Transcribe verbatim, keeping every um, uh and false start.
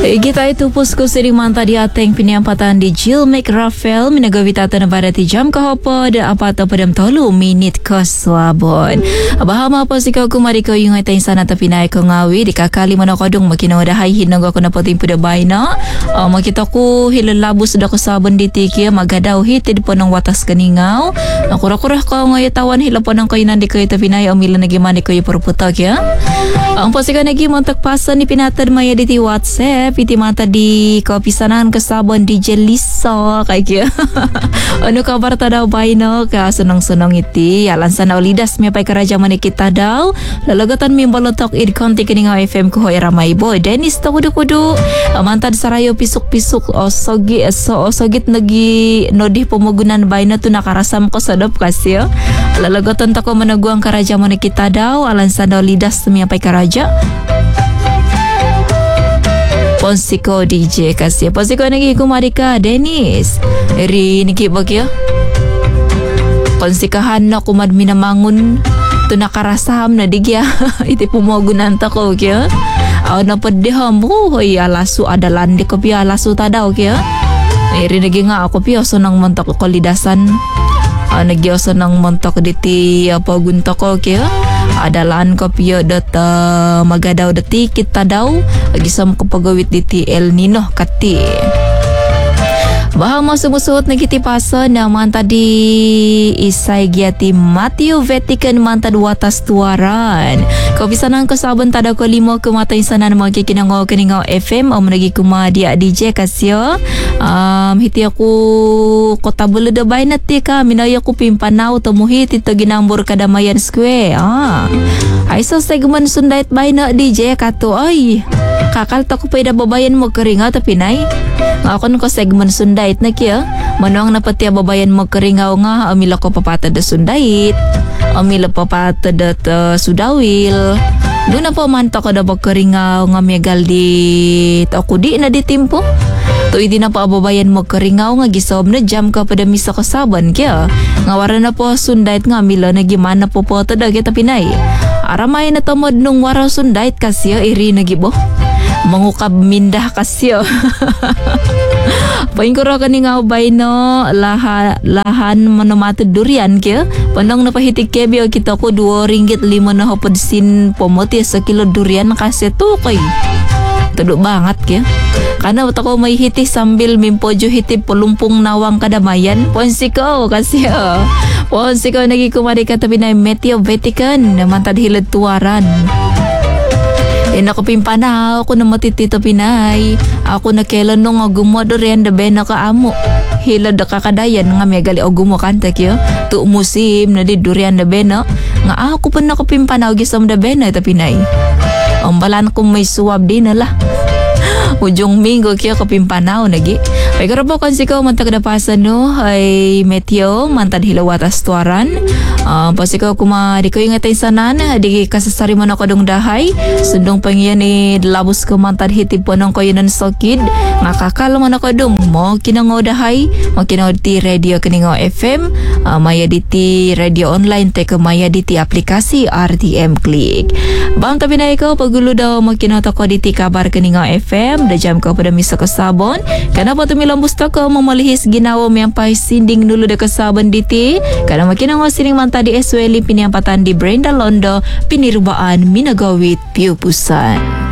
Kita itu pusku sering manta di ateng penyampatan di Jill McRafael minagawita na pada ti jam kahapon apa atau padam tolu minit ke swabon. Bahama apa sih kau kumari kau yung ateng sana tapi naik kau ngawi di kakali mana kadung makina ada hai hinang aku na poting pada baina. Makita ku hilal labu sudah ke sabon di tiki magadau hit di ponong watas keningau. Kurang-kurang kau ngaya tawan hilal ponong kau inan di kau tapi naik omilan lagi mani kau perputak ya. Ang posikan lagi montak pasan di pinatan maya di ti WhatsApp iti mata di kapisanan kesabon di Jelisa kayak gitu. Ano kabar tadaw baino ka senang-senang iti alan sana olidas mi pay karaja man kita daw lalagatan mi balotok id konti kini nga F M ko hoy ramay boy Dennis to kudu-kudu mantad sarayo pisuk-pisuk osogi so osogit nagi nodih pumugunan baino tu nakarasam ko sadop kasyo lalagatan ta ko managuang karaja man kita daw alan sana olidas mi pay karaja Ponsiko D J kasih. Ponsiko nagi kumarika Dennis. Eri niki bagya. Ponsikahan na kumad minamangun tu nakarasam na digya. Iti pumogunan ta ko kya. Aw na padiham mo hoy alasu adalan di ko pi alasu tadaw kya. Eri nagi nga ako pi oso nang montok ko lidasan. Aw nagi oso nang montok diti apa gunta ko kya. Adalan ko piyo data magadaw dati kita daw agisam ko pagawit diti El Nino kati bahama sumusuot na kitipaso na manta di isay giati Matthew Vatican manta watas tuaran ko bisa nang kasabon tada ko limo kumatay sanan mo kikinango kiningaw F M o managi kumadi D J kasyo um hiti ako kota buluda bay na tika minayo ko pimpanaw tumuhit ito ginambur kadamayan square ah ay so segment sundait bay na D J kato ay kakal ta ko pwede babayan mo karingaw tapi nay ako ko segment sundait na kya manuang napati babayan mo karingaw nga amila ko papata da sundait amila papata da sudawil doon na po man to ko da karingaw nga megal di ako di na di timpo to hindi na pa babayan mo karingaw nga gisob na jam ka pada misa kasaban kya nga wara na po sundait nga amila na gimana po po tada kita pinay aramay na tamod nung wara sundait kasyo iri nagibo mangukab mindah kasyo paing ko ra kani nga ubay no laha, lahan manomatod durian kya panong napahitik kebyo kita ko dua ringgit lima na hopod sin pomoti sa kilo durian kasi to kay tudok banget kya kana wata ko may hiti sambil mimpojo hiti pulumpong nawang kadamayan ponsiko kasi oh ponsiko nagi kumari katabi na Matthew Vatican naman tadhilad tuwaran. E ako pimpana ako na matitito pinay ako na kailan nung gumodo rin da ben ka amo hilad da kakadayan nga megali o gumukanta kyo tu musim na di durian da ben nga ako pa na ko pimpana og isam da ben ta pinay ang balan ko may suwab din nala ujung minggo kyo ko pimpanaw nagi ay karabo kan sikaw mantag na pasa no ay meteo mantad hilawatas tuaran uh, pasikaw kuma di ko yung atay sanan di kasasari man ako dong dahay sundong pangyan ni labos ko mantad hitib po nang ko yun ang sokid nga kakal man ako dong mo kinangaw dahay mo kinangaw ti radio kiningaw F M uh, maya diti radio online te ko maya diti aplikasi R T M Click bang tabi na ikaw pagulo daw mo kinangaw ko diti kabar kiningaw F M da jam ko pada misa kasabon kana po tumilambos ta ko mamalihis ginawa miyang pahisinding nulo da kasabon diti kana makinangaw sining manta di Esweli piniampatan di Brenda Londo pinirubaan minagawit piupusan.